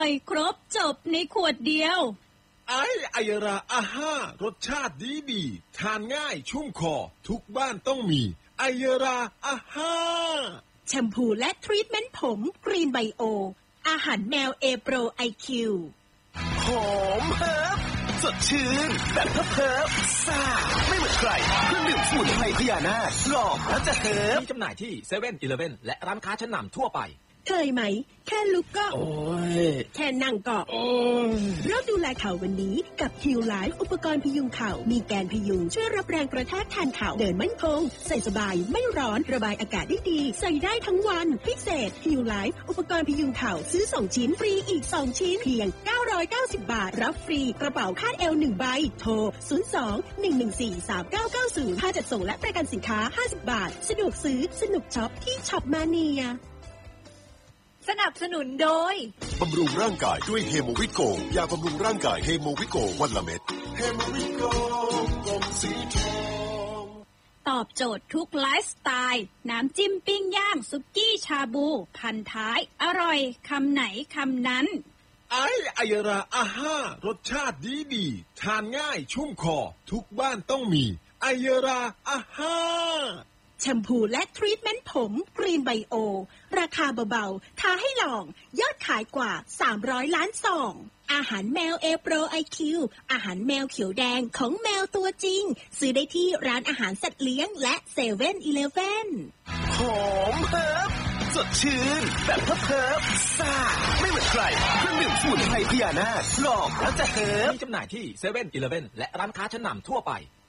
ร่อยครบจบในขวดเดียวไอราอาห้ารสชาติดีทานง่ายชุ่มคอทุกบ้านต้องมีไอราอาห้าแชมพูและทรีทเมนต์ผมกรีนไบโออาหารแมวเอโปรไอคิวหอมเฮิร์บสดชื่นแบบเฮิร์บซ่าไม่เหมือนใครเครื่องดื่มสมุนไพรพญานาคหลอกแล้วจะเฮิร์บมีจำหน่ายที่7-Eleven และร้านค้าชั้นนำทั่วไปเคยไหมแค่ลุกก็โอ้ยแค่นั่งก็โอ้ยเริ่มดูแลเข่าวันนี้กับฮิวไลฟ์อุปกรณ์พยุงเข่ามีแกนพยุงช่วยรับแรงกระแทกแทนเข่าเดินมั่นคงใส่สบายไม่ร้อนระบายอากาศได้ดีใส่ได้ทั้งวันพิเศษฮิวไลฟ์อุปกรณ์พยุงเข่าซื้อ2ชิ้นฟรีอีก2ชิ้นเพียง990 บาทรับฟรีกระเป๋าคาดเอว1ใบโทร02-114-3990ค่าจัดส่งและประกันสินค้า50 บาทสะดวกซื้อสนุกช็อปที่ช็อปมาเนียสนับสนุนโดยบำรุงร่างกายด้วยเฮโมวิโกยาบำรุงร่างกายเฮโมวิโกวันละเม็ดเฮโมวิโกกลมสีทองตอบโจทย์ทุกไลฟ์สไตล์น้ำจิ้มปิ้งย่างซุกี้ชาบูพันท้ายอร่อยคำไหนคำนั้นไอราอาห้ารสชาติดีทานง่ายชุ่มคอทุกบ้านต้องมีไอราอาห้าแชมพูและทรีทเมนต์ผมกรีนไบโอราคาเบาๆท้าให้ลองยอดขายกว่า300ล้านซองอาหารแมวเอโปรไอคิวอาหารแมวเขียวแดงของแมวตัวจริงซื้อได้ที่ร้านอาหารสัตว์เลี้ยงและ7-Eleven หอมเฮิร์บสดชื่นแบบเฮิร์บซ่าไม่เหมือนใครเครื่องดื่มสมุนไพรพญานาคหลอกแล้วจะเฮิร์บมีจำหน่ายที่7-Eleven และร้านค้าชั้นนำทั่วไป